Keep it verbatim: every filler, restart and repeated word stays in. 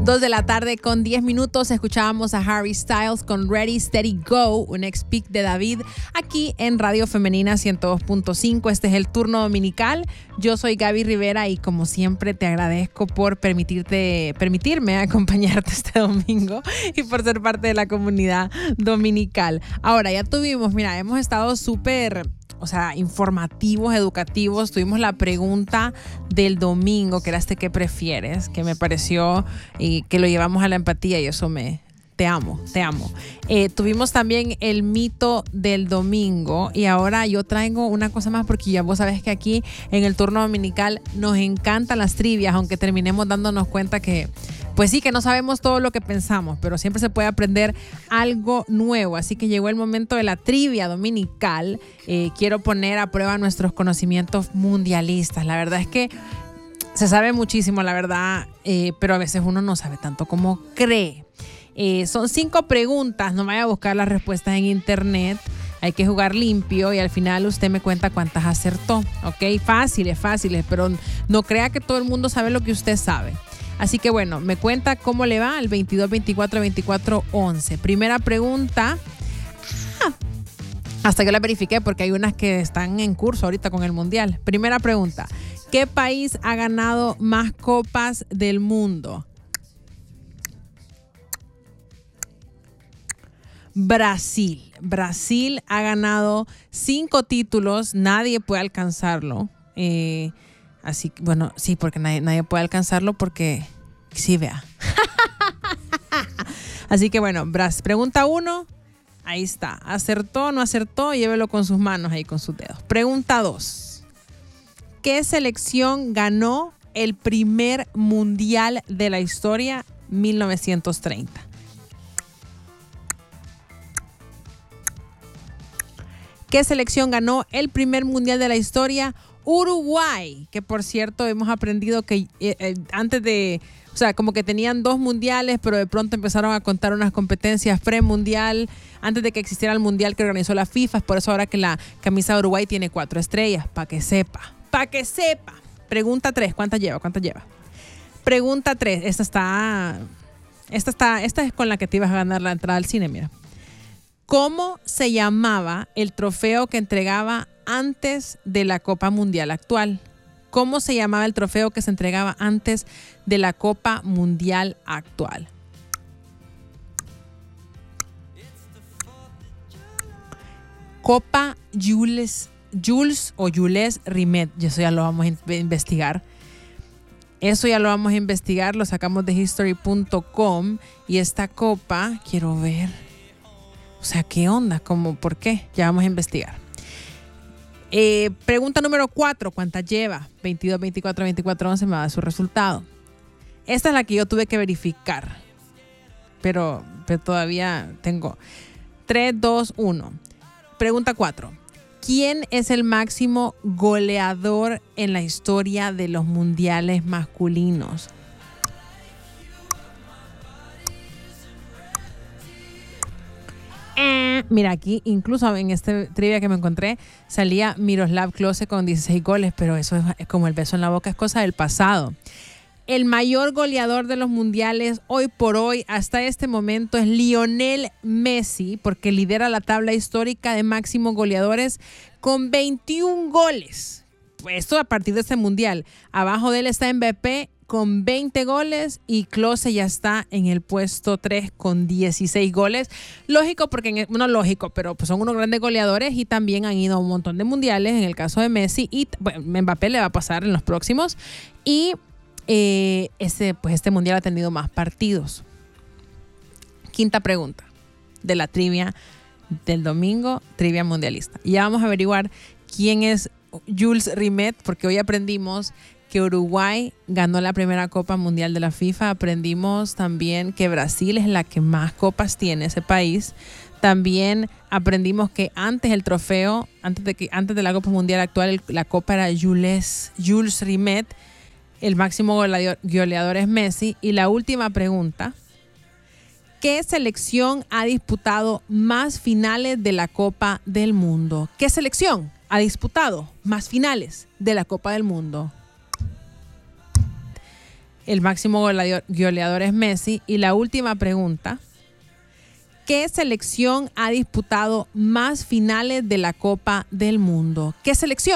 Dos de la tarde con diez minutos escuchábamos a Harry Styles con Ready, Steady, Go, un ex-pick de David, aquí en Radio Femenina ciento dos punto cinco. Este es el turno dominical. Yo soy Gaby Rivera y como siempre te agradezco por permitirte, permitirme acompañarte este domingo y por ser parte de la comunidad dominical. Ahora ya tuvimos, mira, hemos estado súper... O sea, informativos, educativos. Tuvimos la pregunta del domingo, que era este ¿qué prefieres? Que me pareció y que lo llevamos a la empatía y eso me... Te amo, te amo. Eh, tuvimos también el mito del domingo y ahora yo traigo una cosa más porque ya vos sabés que aquí en el turno dominical nos encantan las trivias, aunque terminemos dándonos cuenta que pues sí, que no sabemos todo lo que pensamos, pero siempre se puede aprender algo nuevo. Así que llegó el momento de la trivia dominical. Eh, quiero poner a prueba nuestros conocimientos mundialistas. La verdad es que se sabe muchísimo, la verdad, eh, pero a veces uno no sabe tanto como cree. Eh, son cinco preguntas, no vaya a buscar las respuestas en internet. Hay que jugar limpio y al final usted me cuenta cuántas acertó. ¿Ok? Fáciles, fáciles, pero no crea que todo el mundo sabe lo que usted sabe. Así que bueno, me cuenta cómo le va al veintidós, veinticuatro, veinticuatro, once. Primera pregunta. Ah, hasta que la verifiqué porque hay unas que están en curso ahorita con el Mundial. Primera pregunta. ¿Qué país ha ganado más copas del mundo? Brasil. Brasil ha ganado cinco títulos. Nadie puede alcanzarlo. Eh... Así que, bueno, sí, porque nadie, nadie puede alcanzarlo porque sí, vea. Así que, bueno, Bras, pregunta uno, ahí está. ¿Acertó o no acertó? Llévelo con sus manos ahí, con sus dedos. Pregunta dos. ¿Qué selección ganó el primer mundial de la historia, mil novecientos treinta? ¿Qué selección ganó el primer mundial de la historia? Uruguay, que por cierto hemos aprendido que eh, eh, antes de, o sea, como que tenían dos mundiales, pero de pronto empezaron a contar unas competencias premundial, antes de que existiera el mundial que organizó la FIFA, es por eso ahora que la camisa de Uruguay tiene cuatro estrellas, para que sepa, para que sepa. Pregunta tres, ¿cuántas lleva? ¿Cuántas lleva? Pregunta tres, esta está, esta está, esta es con la que te ibas a ganar la entrada al cine, mira. ¿Cómo se llamaba el trofeo que entregaba antes de la Copa Mundial actual? ¿Cómo se llamaba el trofeo que se entregaba antes de la Copa Mundial actual? Copa Jules, Jules o Jules Rimet. Eso ya lo vamos a investigar. Eso ya lo vamos a investigar. Lo sacamos de history punto com. Y esta copa, quiero ver. O sea, ¿qué onda? ¿Cómo? ¿Por qué? Ya vamos a investigar. Eh, pregunta número cuatro. ¿Cuántas lleva? veintidós, veinticuatro, veinticuatro, once me va a dar su resultado. Esta es la que yo tuve que verificar. Pero, pero todavía tengo. tres, dos, uno. Pregunta cuatro. ¿Quién es el máximo goleador en la historia de los mundiales masculinos? Eh, mira, aquí incluso en este trivia que me encontré salía Miroslav Klose con dieciséis goles, pero eso es, es como el beso en la boca, es cosa del pasado. El mayor goleador de los mundiales hoy por hoy, hasta este momento, es Lionel Messi, porque lidera la tabla histórica de máximos goleadores con veintiún goles. Esto a partir de este mundial. Abajo de él está Mbappé con veinte goles y Klose ya está en el puesto tres con dieciséis goles. Lógico, porque, no lógico, pero pues son unos grandes goleadores y también han ido a un montón de mundiales en el caso de Messi y bueno, Mbappé le va a pasar en los próximos y eh, este, pues este mundial ha tenido más partidos. Quinta pregunta de la trivia del domingo, trivia mundialista. Y ya vamos a averiguar quién es Jules Rimet, porque hoy aprendimos que Uruguay ganó la primera Copa Mundial de la FIFA. Aprendimos también que Brasil es la que más copas tiene, ese país. También aprendimos que antes el trofeo, antes de, que, antes de la Copa Mundial actual, el, la copa era Jules, Jules Rimet. El máximo goleador, goleador es Messi. Y la última pregunta. ¿Qué selección ha disputado más finales de la Copa del Mundo? ¿Qué selección ha disputado más finales de la Copa del Mundo? El máximo goleador, goleador es Messi. Y la última pregunta, ¿qué selección ha disputado más finales de la Copa del Mundo? ¿Qué selección?